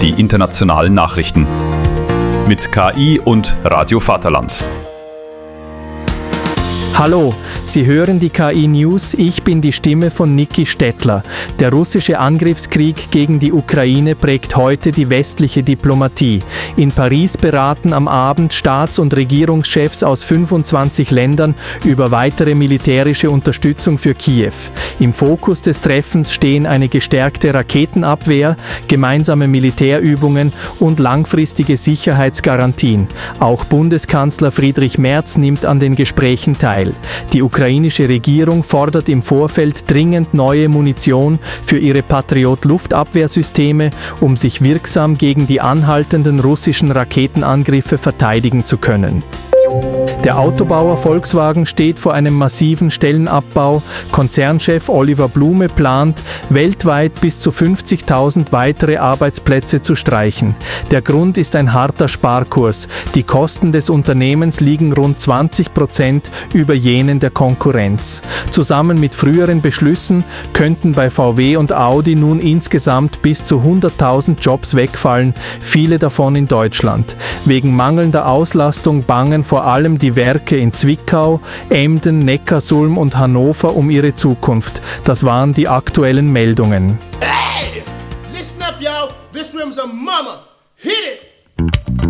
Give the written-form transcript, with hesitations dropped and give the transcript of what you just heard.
die internationalen Nachrichten. Mit KI und Radio Vaterland. Hallo, Sie hören die KI News, ich bin die Stimme von Niki Stettler. Der russische Angriffskrieg gegen die Ukraine prägt heute die westliche Diplomatie. In Paris beraten am Abend Staats- und Regierungschefs aus 25 Ländern über weitere militärische Unterstützung für Kiew. Im Fokus des Treffens stehen eine gestärkte Raketenabwehr, gemeinsame Militärübungen und langfristige Sicherheitsgarantien. Auch Bundeskanzler Friedrich Merz nimmt an den Gesprächen teil. Die ukrainische Regierung fordert im Vorfeld dringend neue Munition für ihre Patriot-Luftabwehrsysteme, um sich wirksam gegen die anhaltenden russischen Raketenangriffe verteidigen zu können. Der Autobauer Volkswagen steht vor einem massiven Stellenabbau. Konzernchef Oliver Blume plant, weltweit bis zu 50.000 weitere Arbeitsplätze zu streichen. Der Grund ist ein harter Sparkurs. Die Kosten des Unternehmens liegen rund 20% über jenen der Konkurrenz. Zusammen mit früheren Beschlüssen könnten bei VW und Audi nun insgesamt bis zu 100.000 Jobs wegfallen, viele davon in Deutschland. Wegen mangelnder Auslastung bangen vor allem die Werke in Zwickau, Emden, Neckarsulm und Hannover um ihre Zukunft. Das waren die aktuellen Meldungen. Hey! Listen up, y'all. This room's a mama. Hit it!